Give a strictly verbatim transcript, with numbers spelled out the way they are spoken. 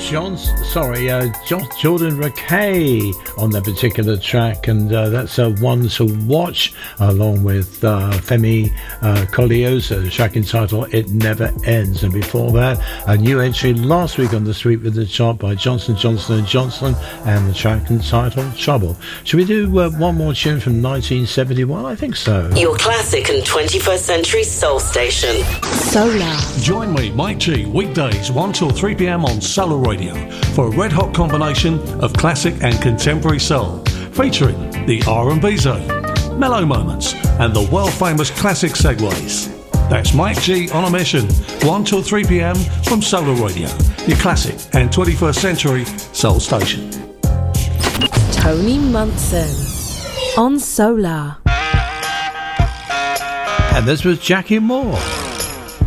John, sorry, uh, John, Jordan Rakei on that particular track, and uh, that's uh, One to Watch, along with uh, Femi uh, Coliosa, the track entitled It Never Ends. And before that, a new entry last week on the Sweep with the Chop by Johnson, Johnson and Johnson, and the track entitled Trouble. Should we do uh, one more tune from nineteen seventy-one? I think so. Your classic and twenty-first century soul station. Solar. Join me, Mike G, weekdays one till three p.m. on Solar Radio for a red-hot combination of classic and contemporary soul, featuring the R and B zone, mellow moments, and the world-famous classic segues. That's Mike G on a mission, one till three p.m. from Solar Radio, your classic and twenty-first century soul station. Tony Munson on Solar. And this was Jackie Moore.